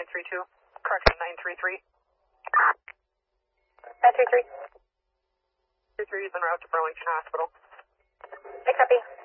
932. Correction, 933. 933. 33 is en route to Burlington Hospital. I copy.